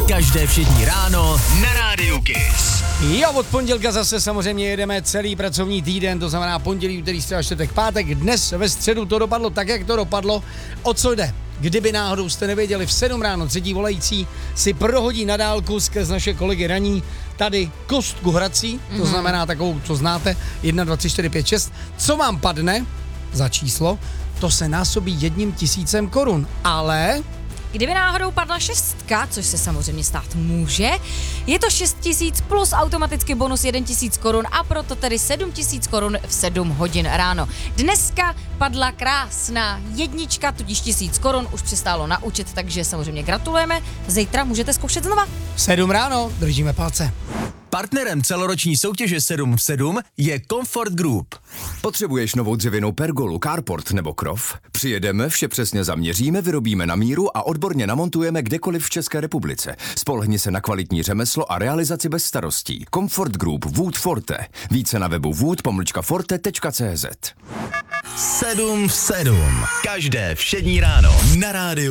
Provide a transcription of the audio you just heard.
Každé všední ráno na Rádiu Kiss. Jo, od pondělka zase samozřejmě jedeme celý pracovní týden, to znamená pondělí, úterý, středa, čtvrtek, pátek. Dnes ve středu to dopadlo tak, jak to dopadlo. O co jde? Kdyby náhodou jste nevěděli, v 7 ráno třetí volající si prohodí na dálku skrz naše kolegy raní tady kostku hrací, to znamená takovou, co znáte, 1, 2, 3, 4, 5, 6. Co vám padne za číslo, to se násobí 1 000 korun, ale... Kdyby náhodou padla 6, což se samozřejmě stát může, je to 6 000 plus automaticky bonus 1 000 korun a proto tedy 7 000 korun v 7 hodin ráno. Dneska padla krásná jednička, tudíž 1000 korun už přistálo na účet, takže samozřejmě gratulujeme. Zítra můžete zkoušet znova. 7 ráno, držíme palce. Partnerem celoroční soutěže 7 v 7 je Comfort Group. Potřebuješ novou dřevěnou pergolu, carport nebo krov? Přijedeme, vše přesně zaměříme, vyrobíme na míru a odborně namontujeme kdekoliv v České republice. Spolehni se na kvalitní řemeslo a realizaci bez starostí. Comfort Group Wood Forte. Více na webu wood-forte.cz. 7 v 7. Každé všední ráno na Rádiu